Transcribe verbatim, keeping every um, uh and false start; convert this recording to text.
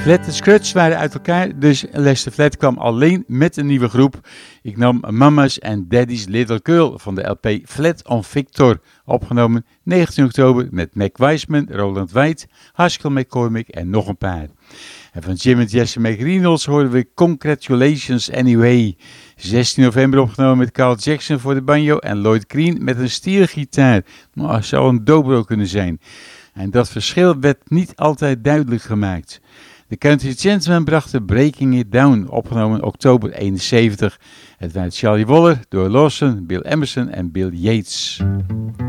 Flat en Scratch waren uit elkaar, dus Lester Flatt kwam alleen met een nieuwe groep. Ik nam Mama's and Daddy's Little Girl van de L P Flat on Victor, opgenomen negentien oktober met Mac Wiseman, Roland White, Haskell McCormick en nog een paar. En van Jim en Jesse McReynolds hoorden we Congratulations Anyway. zestien november opgenomen met Carl Jackson voor de banjo en Lloyd Green met een stiergitaar. Maar het zou een dobro kunnen zijn. En dat verschil werd niet altijd duidelijk gemaakt. De Country Gentlemen brachten Breaking It Down, opgenomen oktober eenenzeventig. Het werd Charlie Waller, Doyle Lawson, Bill Emerson en Bill Yates.